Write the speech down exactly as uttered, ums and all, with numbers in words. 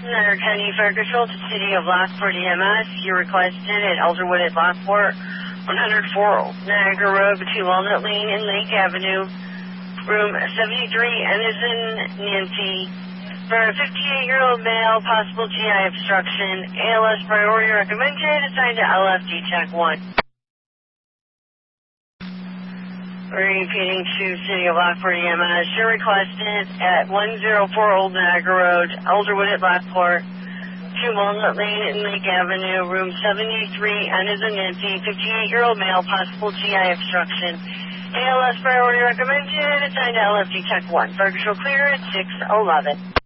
Nutter County Fire Control to City of Lockport E M S. You requested at Elderwood at Lockport, one oh four Niagara Road between Walnut Lane and Lake Avenue, room seventy-three, N as in Nancy, for a fifty-eight-year-old male, possible G I obstruction, A L S priority recommended, assigned to L F D Tech one. Repeating to City of Lockport E M S, you're requested at one oh four Old Niagara Road, Elderwood at Lockport, two Walnut Lane and Lake Avenue, room seventy-three, N as in Nancy, fifty-eight-year-old male, possible G I obstruction, A L S priority recommended, assigned to L F D Tech one. Fire Control clear at six eleven.